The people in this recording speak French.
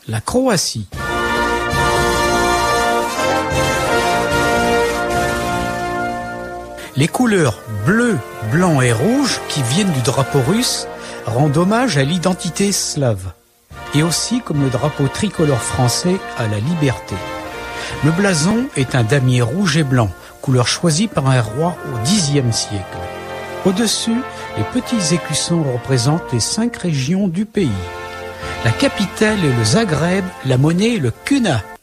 la Croatie. Les couleurs bleu, blanc et rouge qui viennent du drapeau russe rendent hommage à l'identité slave et aussi, comme le drapeau tricolore français, à la liberté. Le blason est un damier rouge et blanc, couleur choisie par un roi au Xe siècle. Au-dessus, les petits écussons représentent les 5 régions du pays. La capitale est le Zagreb, la monnaie est le kuna.